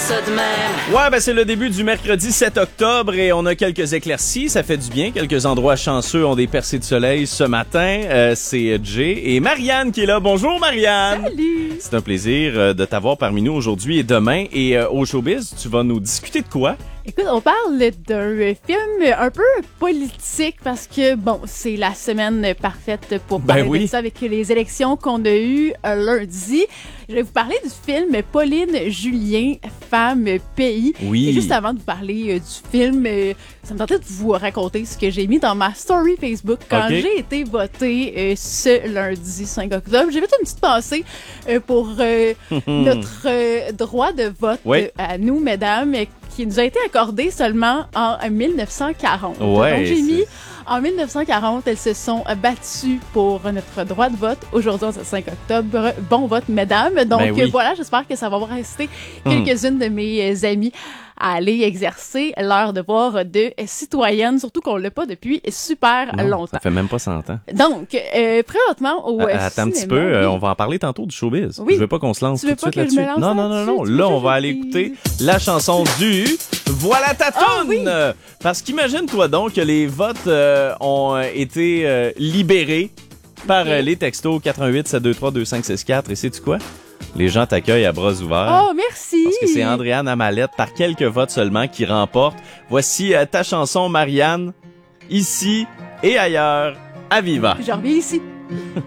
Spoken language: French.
ça de même. Ouais, ben c'est le début du mercredi 7 octobre et on a quelques éclaircies, ça fait du bien. Quelques endroits chanceux ont des percées de soleil ce matin. C'est Jay et Marianne qui est là. Bonjour Marianne! Salut! C'est un plaisir de t'avoir parmi nous aujourd'hui et demain. Et au Showbiz, tu vas nous discuter de quoi? Écoute, on parle d'un film un peu politique parce que, bon, c'est la semaine parfaite pour parler de ça avec les élections qu'on a eues lundi. Je vais vous parler du film Pauline Julien, Femme Pays. Oui. Et juste avant de vous parler du film, ça me tentait de vous raconter ce que j'ai mis dans ma story Facebook quand j'ai été votée ce lundi 5 octobre. J'ai fait une petite pensée pour notre droit de vote à nous, mesdames, qui nous a été accordé seulement en 1940. Ouais, donc, j'ai mis en 1940, elles se sont battues pour notre droit de vote. Aujourd'hui, c'est le 5 octobre. Bon vote, mesdames. Donc, voilà, j'espère que ça va rester quelques-unes de mes amies à aller exercer leur devoir de citoyenne, surtout qu'on l'a pas depuis super longtemps. Ça fait même pas 100 ans. Donc, présentement au attends un petit peu, on va en parler tantôt du showbiz. Je veux pas qu'on se lance tout de suite là-dessus. Non. Là, on va aller écouter la chanson du Voilà ta toune! Parce qu'imagine-toi donc que les votes ont été libérés par les textos 88 723 2564 et sais-tu quoi? Les gens t'accueillent à bras ouverts. Oh, merci! Parce que c'est Andréane Amalette, par quelques votes seulement, qui remporte. Voici ta chanson, Marianne, ici et ailleurs, à Viva. Je reviens ici.